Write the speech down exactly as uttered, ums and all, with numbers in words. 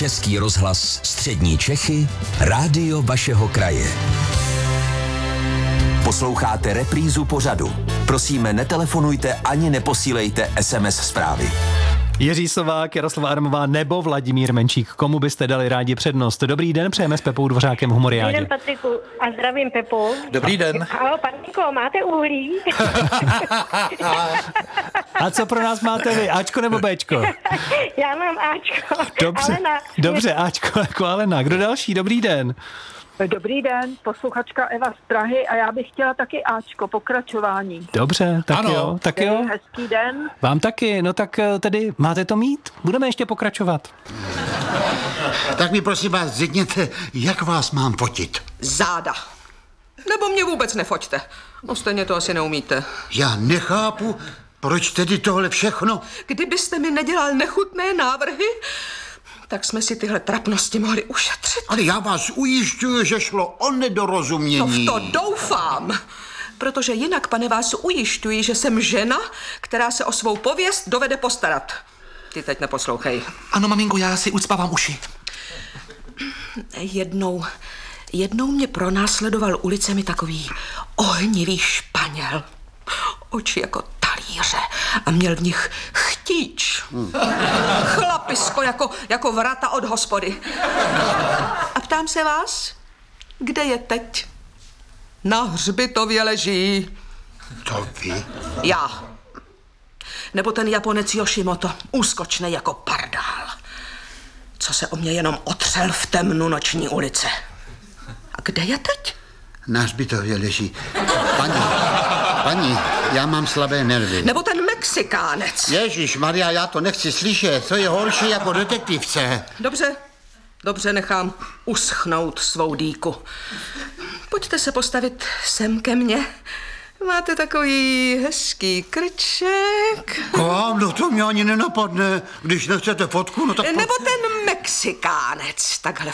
Český rozhlas Střední Čechy, rádio vašeho kraje. Posloucháte reprízu pořadu. Prosíme, netelefonujte ani neposílejte es em es zprávy. Jiří Sovák, Jaroslava Adamová nebo Vladimír Menšík. Komu byste dali rádi přednost? Dobrý den, přejeme s Pepou Dvořákem v Humoriádě. Dobrý den, Patriku, a zdravím Pepu. Dobrý den. Ahoj, Patríko, máte uhlí? A co pro nás máte vy? Ačko nebo Bčko? Já mám Ačko. Dobře, Alena. dobře, Ačko jako Alena. Kdo další? Dobrý den. Dobrý den, posluchačka Eva z Prahy a já bych chtěla taky Ačko, pokračování. Dobře, tak ano. jo, tak jo. Hezký den. Vám taky, no tak tedy máte to mít? Budeme ještě pokračovat. Tak mi prosím vás řekněte, jak vás mám fotit? Záda. Nebo mě vůbec nefoťte. No stejně to asi neumíte. Já nechápu, proč tedy tohle všechno? Kdybyste mi nedělal nechutné návrhy, tak jsme si tyhle trapnosti mohli ušetřit. Ale já vás ujišťuji, že šlo o nedorozumění. No v to doufám. Protože jinak, pane, vás ujišťuji, že jsem žena, která se o svou pověst dovede postarat. Ty teď neposlouchej. Ano, maminko, já si ucpávám uši. Jednou, jednou mě pronásledoval ulicemi takový ohnivý Španěl. Oči jako talíře a měl v nich chtíč. Hmm. Chlapisko jako, jako vrata od hospody. A ptám se vás, kde je teď? Na hřbitově leží. To vy? Já. Nebo ten Japonec Yoshimoto, úskočnej jako pardál. Co se o mě jenom otřel v temnu noční ulice. A kde je teď? Na hřbitově leží. Paní, paní, já mám slabé nervy. Nebo ten Mexikánec. Ježíš Maria, já to nechci slyšet. To je horší jako detektivce. Dobře, dobře, nechám uschnout svou dýku. Pojďte se postavit sem ke mně. Máte takový hezký krček. Kam, no to mě ani nenapadne. Když nechcete fotku, no tak... Nebo ten Mexikánec, takhle